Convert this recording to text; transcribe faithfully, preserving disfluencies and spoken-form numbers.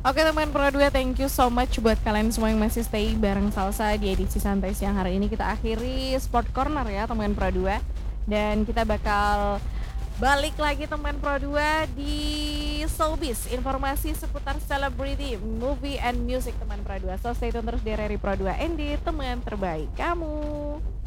Oke teman Pro dua, thank you so much buat kalian semua yang masih stay bareng Salsa di edisi santai siang hari ini. Kita akhiri Sport Corner ya teman Pro dua. Dan kita bakal balik lagi teman Pro dua di Showbiz, informasi seputar celebrity, movie and music teman Pro dua. So stay tune terus di R R I Pro dua Endi, teman terbaik kamu.